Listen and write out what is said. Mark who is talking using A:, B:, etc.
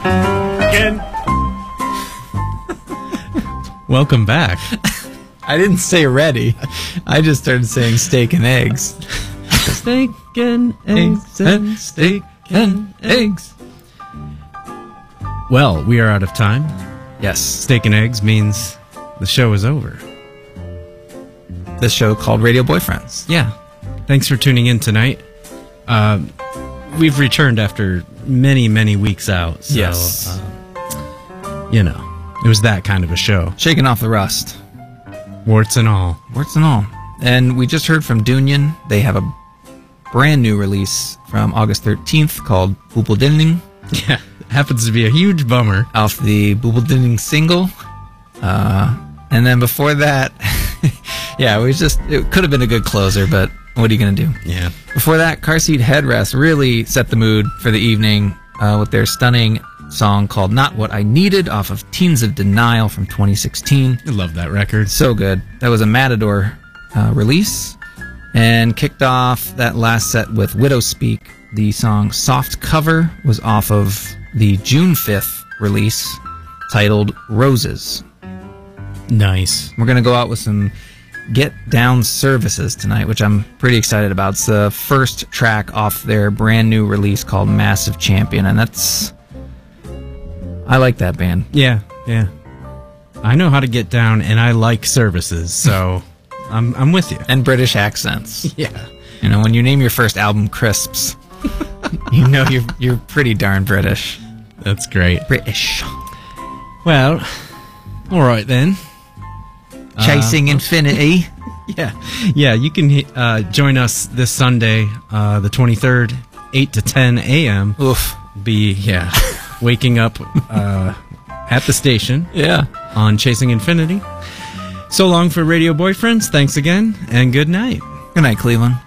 A: Again. Welcome back.
B: I didn't say ready. I just started saying steak and eggs.
A: Steak and eggs and steak and eggs. Well, we are out of time.
B: Yes.
A: Steak and eggs means the show is over.
B: This show called Radio Boyfriends.
A: Yeah. Thanks for tuning in tonight. We've returned after many, many weeks out. So,
B: Yes.
A: It was that kind of a show.
B: Shaking off the rust.
A: Warts and all.
B: Warts and all. And we just heard from Dunyan. They have a brand new release from August 13th called Boebeldinding.
A: Yeah. Happens to be a huge bummer.
B: Off the Boebeldinding single. And then before that, it could have been a good closer, but what are you going to do?
A: Yeah.
B: Before that, Car Seat Headrest really set the mood for the evening with their stunning song called Not What I Needed off of Teens of Denial from 2016.
A: I love that record.
B: So good. That was a Matador release. And kicked off that last set with Widow Speak. The song Soft Cover was off of the June 5th release titled Roses.
A: Nice.
B: We're going to go out with some Get Down Services tonight, which I'm pretty excited about. It's the first track off their brand new release called Massive Champion, and I like that band.
A: Yeah. I know how to get down, and I like services, so I'm with you.
B: And British accents.
A: Yeah.
B: When you name your first album Crisps, you're pretty darn British.
A: That's great.
B: British.
A: Well, all right then.
B: Chasing Infinity.
A: Yeah. You can join us this Sunday, the 23rd, 8 to 10 a.m.
B: Oof.
A: Waking up at the station.
B: Yeah.
A: On Chasing Infinity. So long for Radio Boyfriends. Thanks again, and good night.
B: Good night, Cleveland.